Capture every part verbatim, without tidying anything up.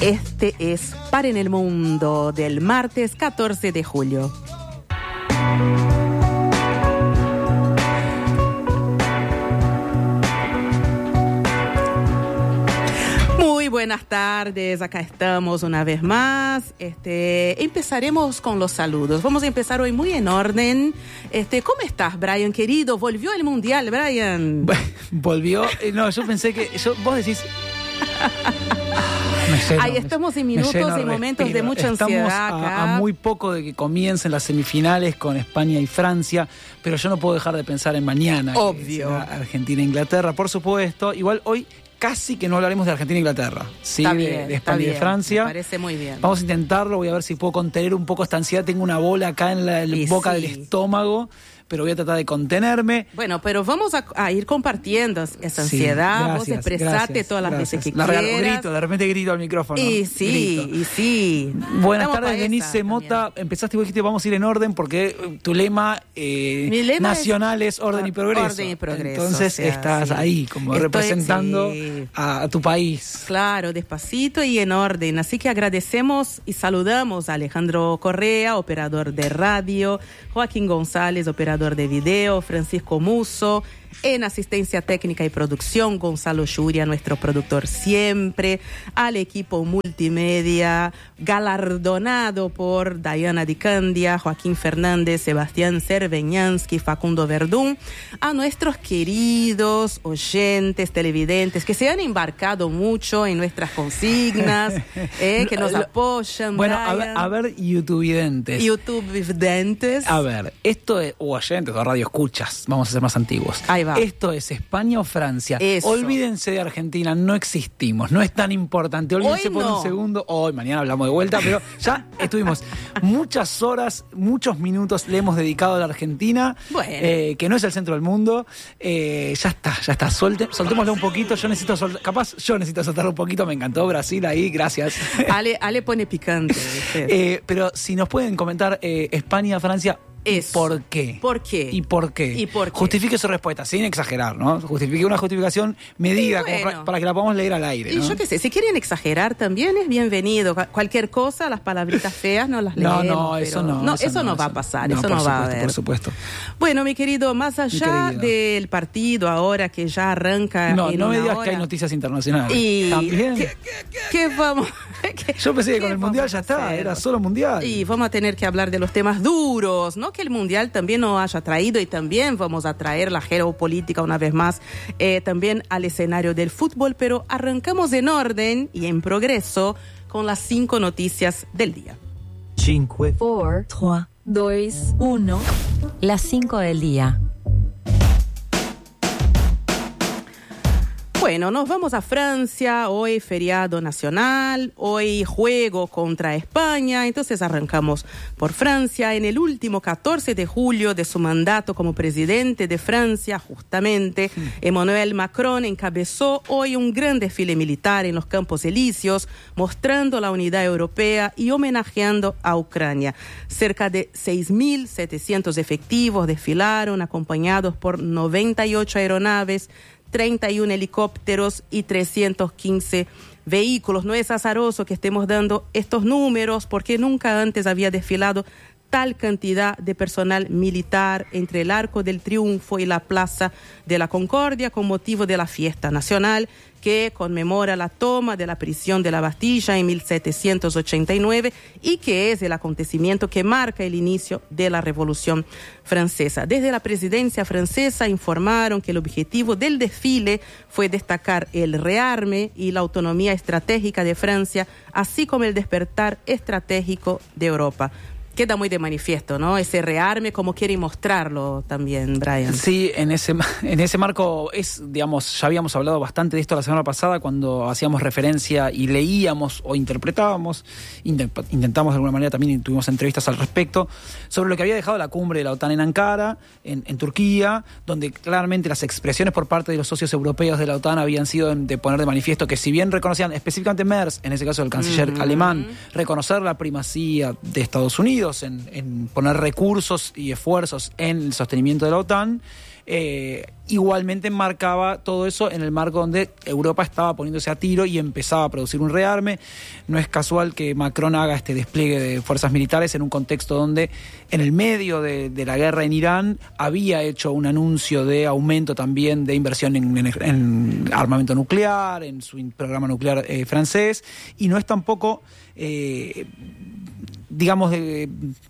Este es Par en el Mundo del martes catorce de julio. Muy buenas tardes, acá estamos una vez más. Este, empezaremos con los saludos. Vamos a empezar hoy muy en orden. Este, ¿cómo estás, Brian, querido? ¿Volvió el Mundial, Brian? Volvió. No, yo pensé que... Yo, vos decís... Lleno, Ahí estamos en minutos y momentos de mucha Estamos ansiedad a, acá. a muy poco de que comiencen las semifinales con España y Francia, pero yo no puedo dejar de pensar en mañana. Obvio. Argentina e Inglaterra, por supuesto. Igual hoy casi que no hablaremos de Argentina e Inglaterra. Sí, está de, bien, de España está y de bien, Francia. Me parece muy bien. Vamos a intentarlo, voy a ver si puedo contener un poco esta ansiedad. Tengo una bola acá en la, en la boca sí. del estómago, pero voy a tratar de contenerme. Bueno, pero vamos a, a ir compartiendo esa Sí, ansiedad. gracias, Vos expresate gracias, todas las gracias. veces que La quieras. grito, de repente grito al micrófono. Y sí, grito. y sí. Buenas Estamos tardes, pa' Denise esa Mota. también. Empezaste y vos dijiste vamos a ir en orden porque tu lema, eh, Mi lema nacional es, es orden y progreso. Orden y progreso. Entonces o sea, estás sí. ahí como Estoy, representando sí. a, a tu país. Claro, despacito y en orden. Así que agradecemos y saludamos a Alejandro Correa, operador de radio, Joaquín González, operador de video, Francisco Musso, en asistencia técnica y producción, Gonzalo Shuria, nuestro productor siempre, al equipo multimedia, galardonado por Diana Di Candia, Joaquín Fernández, Sebastián Cerveñansky, Facundo Verdún, a nuestros queridos oyentes, televidentes, que se han embarcado mucho en nuestras consignas, eh, que nos apoyan. Bueno, a Brian. ver, a ver, YouTubevidentes. YouTubevidentes. A ver, esto es, o oyentes, o radio escuchas, vamos a ser más antiguos. Ahí va. Esto es España o Francia. Eso. Olvídense de Argentina, no existimos, no es tan importante. Olvídense Hoy por no. un segundo. Hoy, mañana hablamos de vuelta, pero ya estuvimos muchas horas, muchos minutos le hemos dedicado a la Argentina, Bueno. eh, que no es el centro del mundo. Eh, ya está, ya está. Solte, soltémoslo un poquito. Yo necesito soltar, capaz yo necesito soltar un poquito. Me encantó Brasil ahí, gracias. Ale, Ale pone picante. ¿Viste? Eh, pero si nos pueden comentar eh, España, Francia, Eso. ¿por qué? ¿Por qué? ¿Y por qué? ¿Y por qué? Justifique su respuesta, sin exagerar, ¿no? Justifique una justificación medida Y bueno. como para, para que la podamos leer al aire, Y ¿no? yo qué sé, si quieren exagerar también es bienvenido. Cu- Cualquier cosa, las palabritas feas no las No, leemos. no, eso pero- no. eso no va a pasar, no, eso por no va a supuesto, haber. Por supuesto. Bueno, mi querido, más allá querido. del partido ahora que ya arranca No, en no me una digas hora, que hay noticias internacionales. Y También. ¿Qué, qué vamos? ¿Qué- Yo pensé que con qué el Mundial vamos ya a está, hacer? era solo Mundial. Y vamos a tener que hablar de los temas duros, ¿no? Que el Mundial también nos haya traído y también vamos a traer la geopolítica una vez más eh, también al escenario del fútbol, pero arrancamos en orden y en progreso con las cinco noticias del día. cinco, cuatro, tres, dos, uno. Las cinco del día. Bueno, nos vamos a Francia, hoy feriado nacional, hoy juego contra España, entonces arrancamos por Francia. En el último catorce de julio de su mandato como presidente de Francia, justamente, sí. Emmanuel Macron encabezó hoy un gran desfile militar en los Campos Elíseos, mostrando la unidad europea y homenajeando a Ucrania. Cerca de seis mil setecientos efectivos desfilaron acompañados por noventa y ocho aeronaves, treinta y uno helicópteros y trescientos quince vehículos. No es azaroso que estemos dando estos números porque nunca antes había desfilado tal cantidad de personal militar entre el Arco del Triunfo y la Plaza de la Concordia con motivo de la fiesta nacional que conmemora la toma de la prisión de la Bastilla en mil setecientos ochenta y nueve y que es el acontecimiento que marca el inicio de la Revolución Francesa. Desde la presidencia francesa informaron que el objetivo del desfile fue destacar el rearme y la autonomía estratégica de Francia, así como el despertar estratégico de Europa. Queda muy de manifiesto, ¿no? Ese rearme, como quieren mostrarlo también, Brian. Sí, en ese, en ese marco es, digamos, ya habíamos hablado bastante de esto la semana pasada cuando hacíamos referencia y leíamos o interpretábamos, intentamos de alguna manera también, tuvimos entrevistas al respecto, sobre lo que había dejado la cumbre de la OTAN en Ankara, en, en Turquía, donde claramente las expresiones por parte de los socios europeos de la OTAN habían sido de poner de manifiesto que si bien reconocían, específicamente Merz, en ese caso el canciller mm-hmm. alemán, reconocer la primacía de Estados Unidos, En, en poner recursos y esfuerzos en el sostenimiento de la OTAN, eh, igualmente enmarcaba todo eso en el marco donde Europa estaba poniéndose a tiro y empezaba a producir un rearme. No es casual que Macron haga este despliegue de fuerzas militares en un contexto donde en el medio de, de la guerra en Irán había hecho un anuncio de aumento también de inversión en, en, en armamento nuclear, en su programa nuclear eh, francés, y no es tampoco, eh, digamos, de...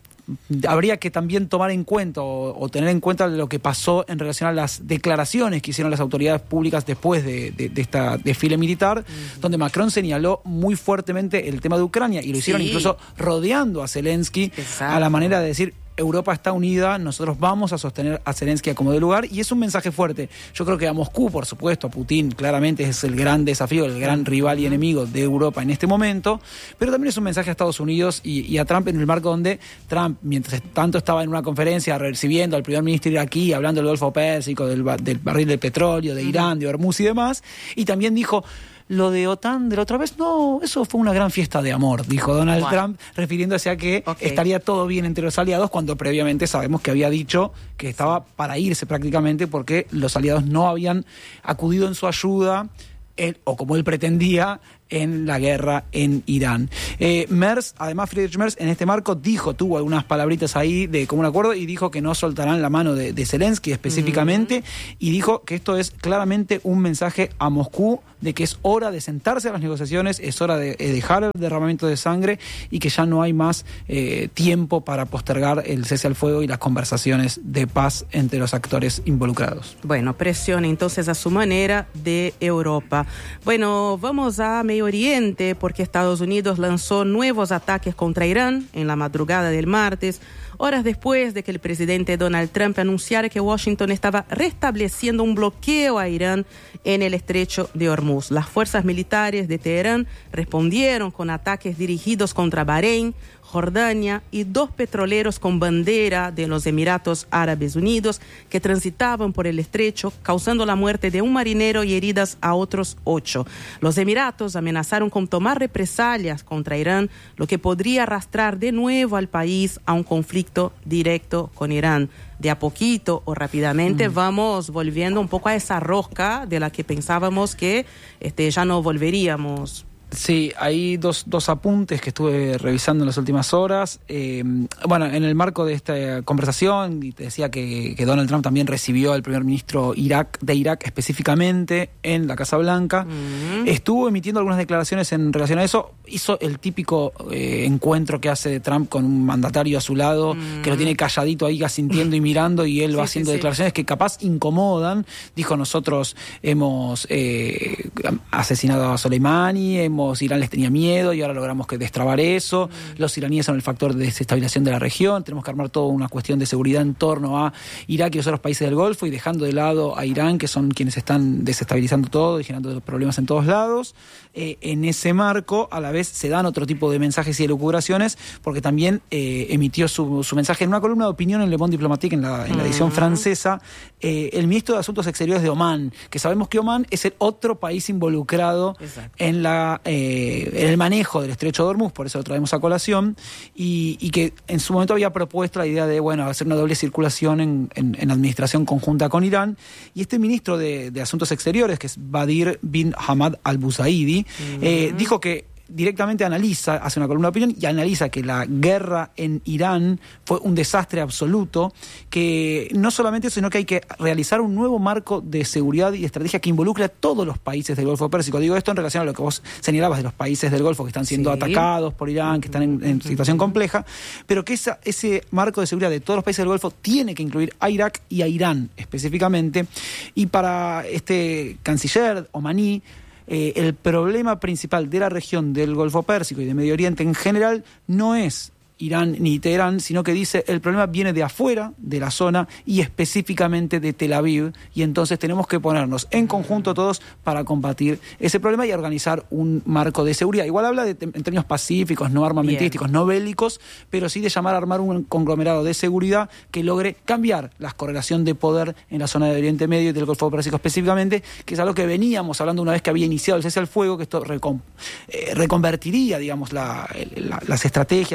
habría que también tomar en cuenta o, o tener en cuenta lo que pasó en relación a las declaraciones que hicieron las autoridades públicas después de, de, de esta desfile militar, uh-huh. donde Macron señaló muy fuertemente el tema de Ucrania y lo hicieron sí. incluso rodeando a Zelensky. Exacto. A la manera de decir: Europa está unida, nosotros vamos a sostener a Zelensky a como de lugar, y es un mensaje fuerte. Yo creo que a Moscú, por supuesto, a Putin, claramente es el gran desafío, el gran rival y enemigo de Europa en este momento, pero también es un mensaje a Estados Unidos y, y a Trump, en el marco donde Trump, mientras tanto estaba en una conferencia recibiendo al primer ministro iraquí, hablando del Golfo Pérsico, del, del barril de petróleo, de Irán, de Hormuz y demás, y también dijo: lo de OTAN de la otra vez, no, eso fue una gran fiesta de amor, dijo Donald wow. Trump, refiriéndose a que okay. estaría todo bien entre los aliados, cuando previamente sabemos que había dicho que estaba para irse prácticamente porque los aliados no habían acudido en su ayuda, él, o como él pretendía, en la guerra en Irán. Eh, Merz, además Friedrich Merz, en este marco dijo, tuvo algunas palabritas ahí de común acuerdo y dijo que no soltarán la mano de, de Zelensky específicamente, mm-hmm. y dijo que esto es claramente un mensaje a Moscú de que es hora de sentarse a las negociaciones, es hora de, de dejar el derramamiento de sangre y que ya no hay más eh, tiempo para postergar el cese al fuego y las conversaciones de paz entre los actores involucrados. Bueno, presión entonces a su manera de Europa. Bueno, vamos a Medio Oriente, porque Estados Unidos lanzó nuevos ataques contra Irán en la madrugada del martes, horas después de que el presidente Donald Trump anunciara que Washington estaba restableciendo un bloqueo a Irán en el estrecho de Hormuz. Las fuerzas militares de Teherán respondieron con ataques dirigidos contra Bahrein, Jordania y dos petroleros con bandera de los Emiratos Árabes Unidos que transitaban por el estrecho, causando la muerte de un marinero y heridas a otros ocho. Los Emiratos amenazaron con tomar represalias contra Irán, lo que podría arrastrar de nuevo al país a un conflicto directo con Irán. De a poquito o rápidamente mm. vamos volviendo un poco a esa rosca de la que pensábamos que este, ya no volveríamos. Sí, hay dos, dos apuntes que estuve revisando en las últimas horas. Eh, bueno, en el marco de esta conversación, y te decía que, que Donald Trump también recibió al primer ministro Irak, de Irak específicamente en la Casa Blanca. Mm. Estuvo emitiendo algunas declaraciones en relación a eso. Hizo el típico eh, encuentro que hace Trump con un mandatario a su lado, mm. que lo tiene calladito ahí, asintiendo y mirando, y él sí, va haciendo sí, declaraciones sí. que capaz incomodan. Dijo: nosotros hemos eh, asesinado a Soleimani, hemos Irán les tenía miedo y ahora logramos que destrabar eso. Mm. Los iraníes son el factor de desestabilización de la región. Tenemos que armar toda una cuestión de seguridad en torno a Irak y los otros países del Golfo, y dejando de lado a Irán, que son quienes están desestabilizando todo y generando problemas en todos lados. Eh, en ese marco, a la vez, se dan otro tipo de mensajes y elucubraciones, porque también eh, emitió su, su mensaje en una columna de opinión en Le Monde Diplomatique, en la, en la edición mm. francesa, eh, el ministro de Asuntos Exteriores de Omán, que sabemos que Omán es el otro país involucrado Exacto. en la eh, en el manejo del estrecho de Hormuz, por eso lo traemos a colación, y, y que en su momento había propuesto la idea de, bueno, hacer una doble circulación en, en, en administración conjunta con Irán, y este ministro de, de Asuntos Exteriores, que es Badir bin Hamad al-Busaidi, mm-hmm. eh, dijo que directamente analiza, hace una columna de opinión y analiza que la guerra en Irán fue un desastre absoluto, que no solamente eso, sino que hay que realizar un nuevo marco de seguridad y estrategia que involucre a todos los países del Golfo Pérsico. Digo esto en relación a lo que vos señalabas de los países del Golfo que están siendo sí. atacados por Irán, que están en, en situación compleja, pero que esa, ese marco de seguridad de todos los países del Golfo tiene que incluir a Irak y a Irán específicamente. Y para este canciller omaní, Eh, el problema principal de la región del Golfo Pérsico y de Medio Oriente en general no es Irán ni Teherán, sino que dice el problema viene de afuera de la zona y específicamente de Tel Aviv, y entonces tenemos que ponernos en conjunto todos para combatir ese problema y organizar un marco de seguridad. Igual habla de, en términos pacíficos, no armamentísticos, Bien. no bélicos, pero sí de llamar a armar un conglomerado de seguridad que logre cambiar la correlación de poder en la zona de Oriente Medio y del Golfo Pérsico específicamente, que es algo que veníamos hablando una vez que había iniciado el cese al fuego, que esto recon, eh, reconvertiría, digamos, la, la, las estrategias y los vínculos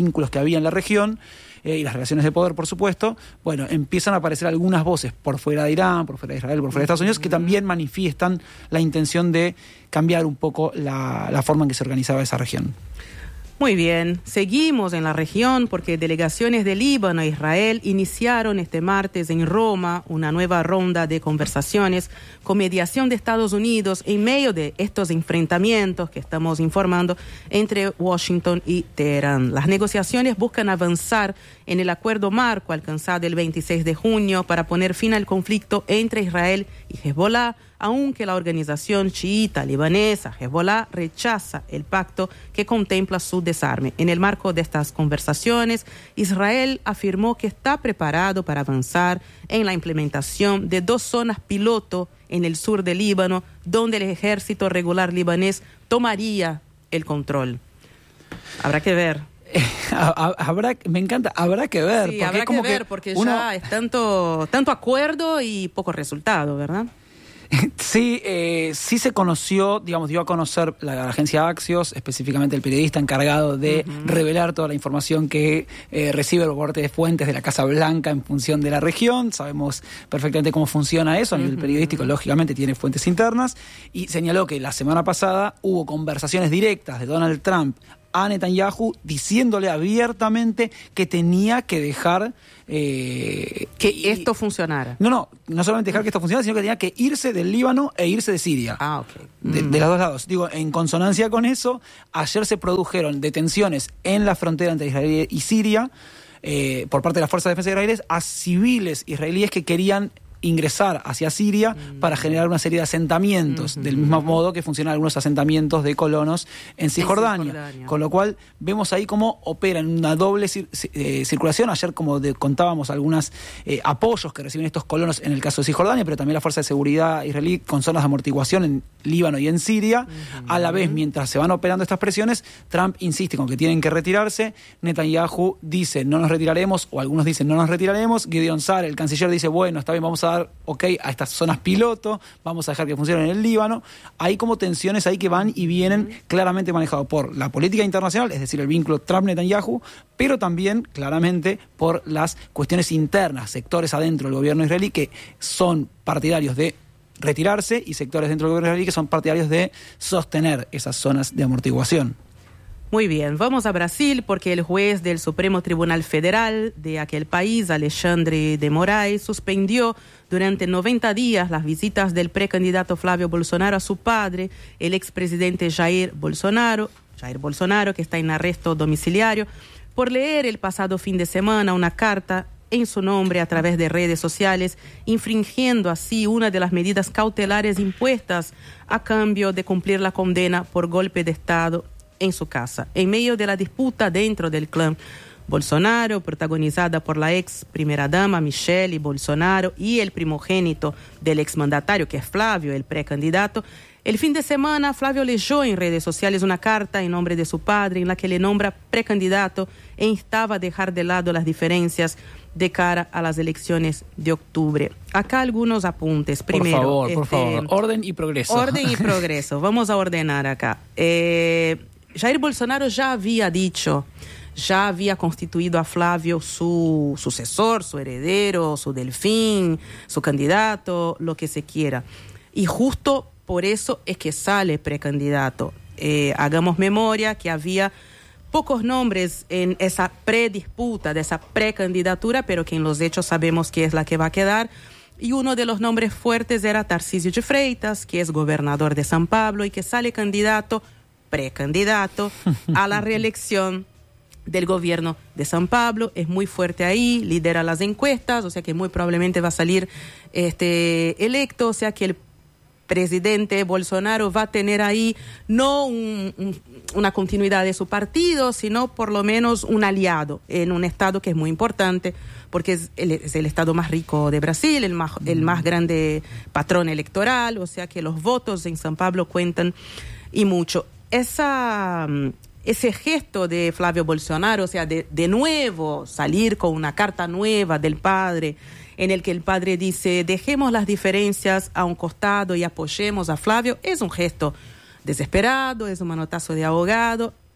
vínculos que había en la región, eh, y las relaciones de poder, por supuesto, bueno, empiezan a aparecer algunas voces por fuera de Irán, por fuera de Israel, por fuera de Estados Unidos, que también manifiestan la intención de cambiar un poco la, la forma en que se organizaba esa región. Muy bien, seguimos en la región porque delegaciones de Líbano e Israel iniciaron este martes en Roma una nueva ronda de conversaciones con mediación de Estados Unidos en medio de estos enfrentamientos que estamos informando entre Washington y Teherán. Las negociaciones buscan avanzar en el acuerdo marco alcanzado el veintiséis de junio para poner fin al conflicto entre Israel y Hezbollah, aunque la organización chiita libanesa Hezbollah rechaza el pacto que contempla su desarme. En el marco de estas conversaciones, Israel afirmó que está preparado para avanzar en la implementación de dos zonas piloto en el sur del Líbano, donde el ejército regular libanés tomaría el control. Habrá que ver. Eh, habrá, me encanta, habrá que ver. Sí, porque habrá es como que ver, que porque uno... ya es tanto, tanto acuerdo y poco resultado, ¿verdad? Sí, eh, sí se conoció, digamos, dio a conocer la, la agencia Axios, específicamente el periodista encargado de uh-huh. revelar toda la información que eh, recibe el reporte de fuentes de la Casa Blanca en función de la región. Sabemos perfectamente cómo funciona eso a nivel uh-huh. periodístico, lógicamente tiene fuentes internas, y señaló que la semana pasada hubo conversaciones directas de Donald Trump a Netanyahu diciéndole abiertamente que tenía que dejar eh, que y, esto funcionara. No, no, no solamente dejar que esto funcionara, sino que tenía que irse del Líbano e irse de Siria. Ah, ok. De, mm. de los dos lados. Digo, en consonancia con eso, ayer se produjeron detenciones en la frontera entre Israel y Siria eh, por parte de las Fuerzas de Defensa israelíes a civiles israelíes que querían ingresar hacia Siria mm. para generar una serie de asentamientos, mm-hmm. del mismo modo que funcionan algunos asentamientos de colonos en Cisjordania. Cisjordania. Con lo cual vemos ahí cómo operan una doble cir- eh, circulación. Ayer, como de, contábamos, algunos eh, apoyos que reciben estos colonos en el caso de Cisjordania, pero también la Fuerza de Seguridad israelí con zonas de amortiguación en Líbano y en Siria. Mm-hmm. A la vez, mientras se van operando estas presiones, Trump insiste con que tienen que retirarse. Netanyahu dice, no nos retiraremos, o algunos dicen, no nos retiraremos. Gideon Sa'ar, el canciller, dice, bueno, está bien, vamos a dar ok a estas zonas piloto, vamos a dejar que funcionen en el Líbano. Hay como tensiones ahí que van y vienen claramente manejados por la política internacional, es decir, el vínculo Trump-Netanyahu, pero también claramente por las cuestiones internas, sectores adentro del gobierno israelí que son partidarios de retirarse y sectores dentro del gobierno israelí que son partidarios de sostener esas zonas de amortiguación. Muy bien, vamos a Brasil porque el juez del Supremo Tribunal Federal de aquel país, Alexandre de Moraes, suspendió durante noventa días las visitas del precandidato Flávio Bolsonaro a su padre, el expresidente Jair Bolsonaro, Jair Bolsonaro, que está en arresto domiciliario, por leer el pasado fin de semana una carta en su nombre a través de redes sociales, infringiendo así una de las medidas cautelares impuestas a cambio de cumplir la condena por golpe de Estado en su casa. En medio de la disputa dentro del clan Bolsonaro, protagonizada por la ex primera dama Michelle Bolsonaro y el primogénito del exmandatario, que es Flávio, el precandidato, el fin de semana Flávio leyó en redes sociales una carta en nombre de su padre en la que le nombra precandidato e instaba a dejar de lado las diferencias de cara a las elecciones de octubre. Acá algunos apuntes. Primero, por favor, este, por favor, orden y progreso. Orden y progreso. Vamos a ordenar acá. Eh, Jair Bolsonaro ya había dicho, ya había constituido a Flávio su sucesor, su heredero, su delfín, su candidato, lo que se quiera. Y justo por eso es que sale precandidato. Eh, hagamos memoria que había pocos nombres en esa predisputa de esa precandidatura, pero que en los hechos sabemos que es la que va a quedar. Y uno de los nombres fuertes era Tarcísio de Freitas, que es gobernador de San Pablo y que sale candidato, precandidato, a la reelección del gobierno de San Pablo. Es muy fuerte ahí, lidera las encuestas, o sea que muy probablemente va a salir este electo, o sea que el presidente Bolsonaro va a tener ahí no un, un, una continuidad de su partido, sino por lo menos un aliado en un estado que es muy importante, porque es el, es el estado más rico de Brasil, el más, el más grande patrón electoral, o sea que los votos en San Pablo cuentan y mucho. Esa, ese gesto de Flávio Bolsonaro, o sea, de, de nuevo salir con una carta nueva del padre, en el que el padre dice, dejemos las diferencias a un costado y apoyemos a Flávio, es un gesto desesperado, es un manotazo de ahogado,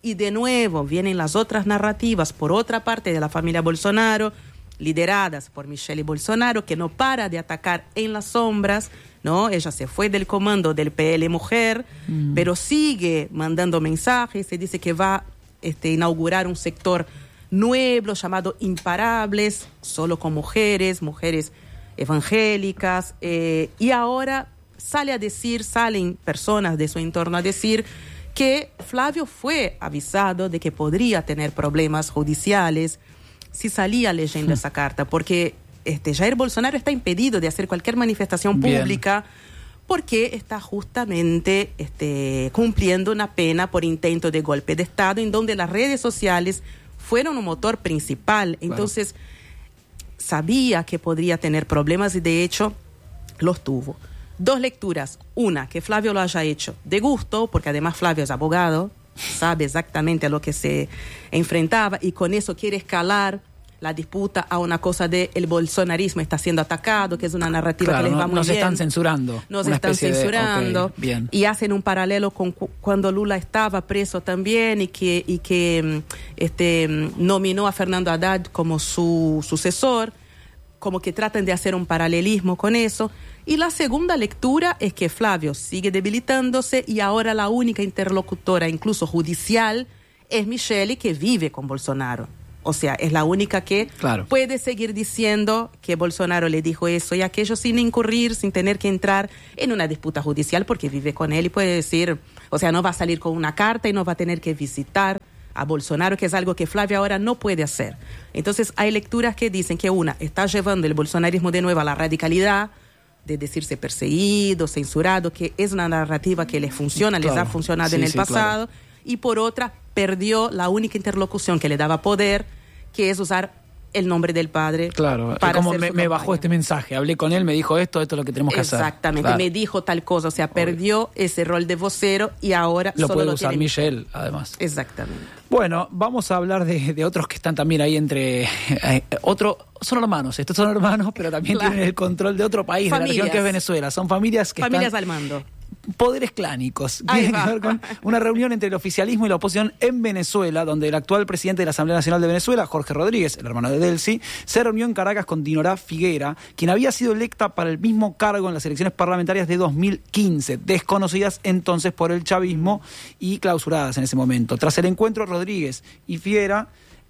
Y de nuevo vienen las otras narrativas por otra parte de la familia Bolsonaro, lideradas por Michelle Bolsonaro, que no para de atacar en las sombras, ¿no? Ella se fue del comando del P L Mujer, mm. pero sigue mandando mensajes. Se dice que va este, a inaugurar un sector nuevo llamado Imparables, solo con mujeres, mujeres evangélicas, eh, y ahora sale a decir, salen personas de su entorno a decir que Flavio fue avisado de que podría tener problemas judiciales si salía leyendo esa carta, porque este, Jair Bolsonaro está impedido de hacer cualquier manifestación pública. Bien. Porque está justamente este, cumpliendo una pena por intento de golpe de Estado, en donde las redes sociales fueron un motor principal. Entonces, claro, sabía que podría tener problemas y de hecho los tuvo. Dos lecturas. Una, que Flavio lo haya hecho de gusto, porque además Flavio es abogado, sabe exactamente a lo que se enfrentaba y con eso quiere escalar la disputa a una cosa de el bolsonarismo está siendo atacado, que es una narrativa claro, que les va no, muy nos bien. Nos están censurando. Nos están censurando. De, okay, bien. Y hacen un paralelo con cu- cuando Lula estaba preso también y que, y que este, nominó a Fernando Haddad como su sucesor, como que tratan de hacer un paralelismo con eso. Y la segunda lectura es que Flavio sigue debilitándose y ahora la única interlocutora, incluso judicial, es Michelle, que vive con Bolsonaro. O sea, es la única que claro. puede seguir diciendo que Bolsonaro le dijo eso y aquello sin incurrir, sin tener que entrar en una disputa judicial, porque vive con él y puede decir, o sea, no va a salir con una carta y no va a tener que visitar a Bolsonaro, que es algo que Flavio ahora no puede hacer. Entonces, hay lecturas que dicen que una está llevando el bolsonarismo de nuevo a la radicalidad, de decirse perseguido, censurado, que es una narrativa que les funciona, claro. les ha funcionado sí, en el sí, pasado, claro. y por otra, perdió la única interlocución que le daba poder, que es usar el nombre del padre. Claro, para como me, me bajó este mensaje, hablé con él, me dijo esto, esto es lo que tenemos que hacer. Exactamente, claro. me dijo tal cosa, o sea, Obvio. perdió ese rol de vocero y ahora lo solo puede lo usar tiene Michelle, además. Exactamente. Bueno, vamos a hablar de, de otros que están también ahí entre... Eh, otro, son hermanos, estos son hermanos, pero también claro. tienen el control de otro país, familias. de la región que es Venezuela. Son familias que familias están... al mando. Poderes clánicos. Tiene que ver con una reunión entre el oficialismo y la oposición en Venezuela, donde el actual presidente de la Asamblea Nacional de Venezuela, Jorge Rodríguez, el hermano de Delcy, se reunió en Caracas con Dinorah Figuera, quien había sido electa para el mismo cargo en las elecciones parlamentarias de dos mil quince, desconocidas entonces por el chavismo y clausuradas en ese momento. Tras el encuentro, Rodríguez y Figuera,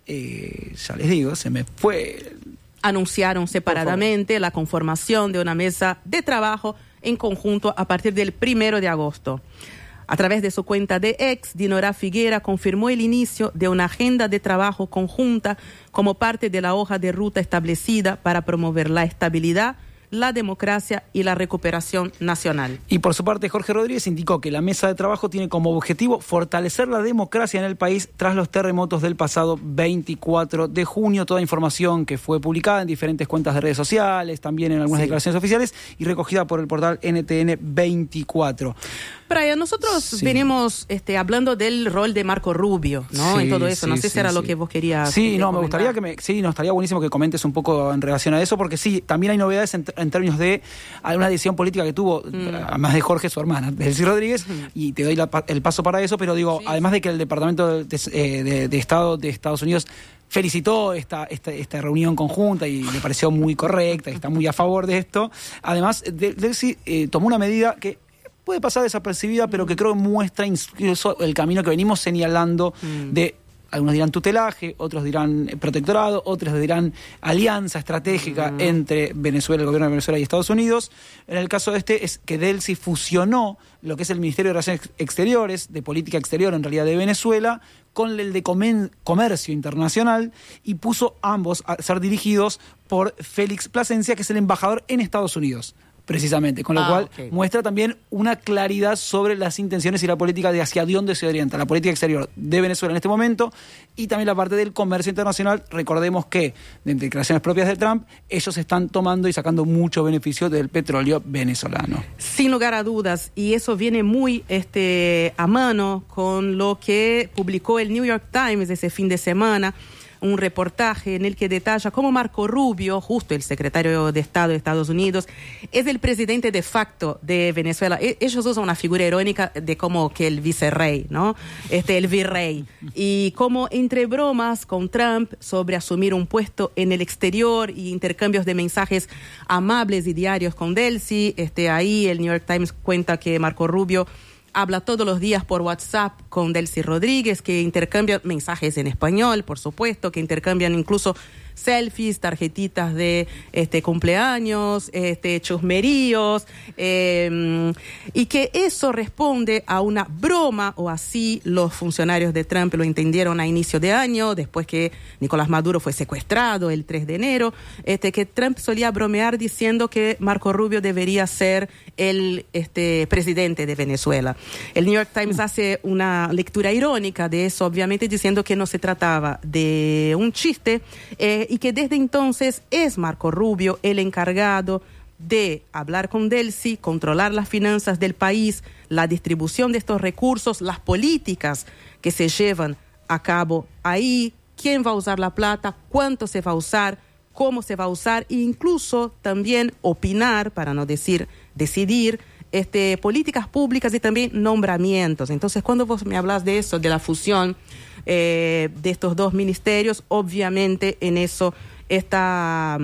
eh, ya les digo, se me fue... Anunciaron separadamente la conformación de una mesa de trabajo en conjunto a partir del primero de agosto. A través de su cuenta de ex, Dinorah Figuera confirmó el inicio de una agenda de trabajo conjunta como parte de la hoja de ruta establecida para promover la estabilidad, la democracia y la recuperación nacional. Y por su parte, Jorge Rodríguez indicó que la mesa de trabajo tiene como objetivo fortalecer la democracia en el país tras los terremotos del pasado veinticuatro de junio. Toda información que fue publicada en diferentes cuentas de redes sociales, también en algunas sí. declaraciones oficiales y recogida por el portal N T N veinticuatro. Brian, nosotros sí. venimos este, hablando del rol de Marco Rubio, ¿no? Sí, en todo eso. Sí, no sé sí, si era sí. lo que vos querías. Sí, no, comentar. me gustaría que me. Sí, no, estaría buenísimo que comentes un poco en relación a eso, porque sí, también hay novedades en, en términos de alguna decisión política que tuvo, mm. además de Jorge, su hermana, Delcy Rodríguez, mm. y te doy la, el paso para eso, pero digo, sí, además sí. de que el Departamento de, de, de, de Estado de Estados Unidos felicitó esta, esta, esta reunión conjunta y le pareció muy correcta y está muy a favor de esto, además, Delcy eh, tomó una medida que puede pasar desapercibida, pero que creo que muestra incluso el camino que venimos señalando mm. de, algunos dirán tutelaje, otros dirán protectorado, otros dirán alianza estratégica mm. entre Venezuela, el gobierno de Venezuela y Estados Unidos. En el caso de este es que Delcy fusionó lo que es el Ministerio de Relaciones Exteriores, de Política Exterior en realidad de Venezuela, con el de Comen- Comercio Internacional y puso ambos a ser dirigidos por Félix Plasencia, que es el embajador en Estados Unidos. Precisamente, con lo ah, cual okay. muestra también una claridad sobre las intenciones y la política de hacia dónde se orienta la política exterior de Venezuela en este momento y también la parte del comercio internacional. Recordemos que, de declaraciones propias de Trump, ellos están tomando y sacando mucho beneficio del petróleo venezolano. Sin lugar a dudas, y eso viene muy este, a mano con lo que publicó el New York Times ese fin de semana. un reportaje en el que detalla cómo Marco Rubio, justo el secretario de Estado de Estados Unidos, es el presidente de facto de Venezuela. E- ellos usan una figura irónica de como que el vicerrey, ¿no? Este, el virrey. Y como entre bromas con Trump sobre asumir un puesto en el exterior y intercambios de mensajes amables y diarios con Delcy, este, ahí el New York Times cuenta que Marco Rubio habla todos los días por WhatsApp con Delcy Rodríguez, que intercambian mensajes en español, por supuesto, que intercambian incluso selfies, tarjetitas de este cumpleaños, este chusmeríos, eh, y que eso responde a una broma, o así los funcionarios de Trump lo entendieron a inicio de año, después que Nicolás Maduro fue secuestrado el tres de enero, este, que Trump solía bromear diciendo que Marco Rubio debería ser el este, presidente de Venezuela. El New York Times hace una lectura irónica de eso, obviamente diciendo que no se trataba de un chiste, eh, y que desde entonces es Marco Rubio el encargado de hablar con Delcy, controlar las finanzas del país, la distribución de estos recursos, las políticas que se llevan a cabo ahí, quién va a usar la plata, cuánto se va a usar, cómo se va a usar, e incluso también opinar, para no decir decidir, este, políticas públicas y también nombramientos. Entonces, cuando vos me hablas de eso, de la fusión eh, de estos dos ministerios, obviamente en eso está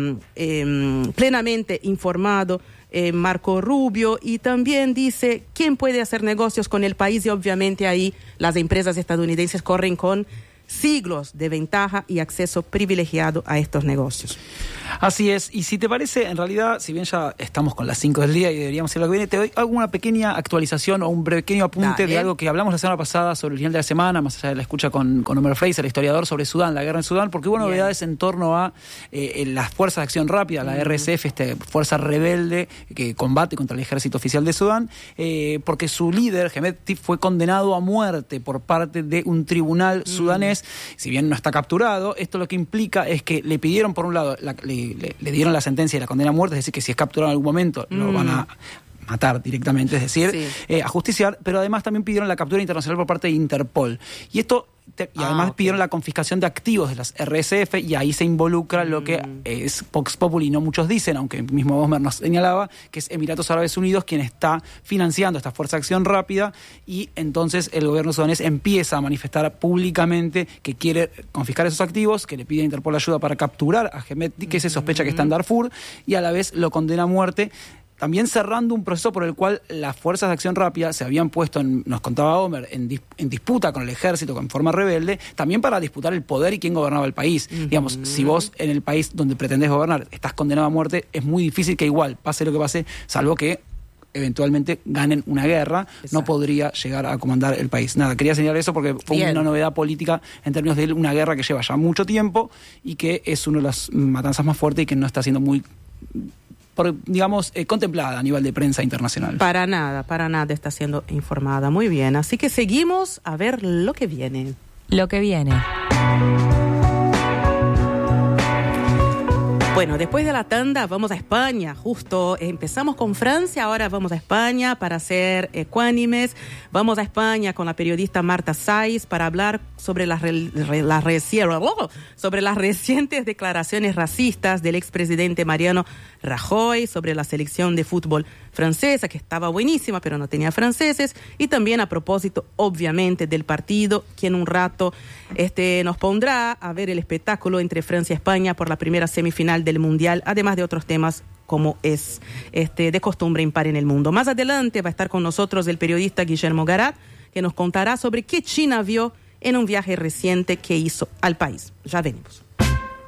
eh, plenamente informado eh, Marco Rubio, y también dice quién puede hacer negocios con el país, y obviamente ahí las empresas estadounidenses corren con siglos de ventaja y acceso privilegiado a estos negocios. Así es, y si te parece, en realidad, si bien ya estamos con las cinco del día y deberíamos ir a lo que viene, te doy alguna pequeña actualización o un pequeño apunte Dale. de algo que hablamos la semana pasada sobre el final de la semana, más allá de la escucha con, con Homer Fraser, el historiador, sobre Sudán, la guerra en Sudán, porque hubo Bien. novedades en torno a eh, las fuerzas de acción rápida, la mm. R S F, este, fuerza rebelde que combate contra el ejército oficial de Sudán, eh, porque su líder, Ahmed Tif, fue condenado a muerte por parte de un tribunal mm. sudanés. Si bien no está capturado, esto lo que implica es que le pidieron, por un lado, la, le, le, le dieron la sentencia y la condena a muerte, es decir, que si es capturado en algún momento mm. lo van a matar directamente, es decir, sí. eh, ajusticiar, pero además también pidieron la captura internacional por parte de Interpol. Y esto te, y además ah, okay. pidieron la confiscación de activos de las R S F, y ahí se involucra mm. lo que es Vox Populi, no muchos dicen, aunque el mismo Osmer nos señalaba, que es Emiratos Árabes Unidos quien está financiando esta fuerza de acción rápida, y entonces el gobierno sudanés empieza a manifestar públicamente que quiere confiscar esos activos, que le pide a Interpol ayuda para capturar a Ahmed, que mm. se sospecha que está en Darfur, y a la vez lo condena a muerte, también cerrando un proceso por el cual las fuerzas de acción rápida se habían puesto, en, nos contaba Homer, en, dis, en disputa con el ejército, con forma rebelde, también para disputar el poder y quién gobernaba el país. Uh-huh. Digamos, si vos en el país donde pretendés gobernar estás condenado a muerte, es muy difícil que igual, pase lo que pase, salvo que eventualmente ganen una guerra, Exacto. no podría llegar a comandar el país. Nada, quería señalar eso porque fue Bien. una novedad política en términos de una guerra que lleva ya mucho tiempo y que es una de las matanzas más fuertes y que no está siendo muy... Por, digamos, eh, contemplada a nivel de prensa internacional. Para nada, para nada está siendo informada. Muy bien, así que seguimos a ver lo que viene. Lo que viene. Bueno, después de la tanda vamos a España, justo empezamos con Francia, ahora vamos a España para ser ecuánimes. Vamos a España con la periodista Marta Saiz para hablar sobre las, re, re, las, sobre las recientes declaraciones racistas del expresidente Mariano Rajoy, sobre la selección de fútbol francesa, que estaba buenísima, pero no tenía franceses, y también a propósito, obviamente, del partido, que en un rato este, nos pondrá a ver el espectáculo entre Francia y España por la primera semifinal del Mundial, además de otros temas como es este, de costumbre impar en el mundo. Más adelante va a estar con nosotros el periodista Guillermo Garat, que nos contará sobre qué China vio en un viaje reciente que hizo al país. Ya venimos.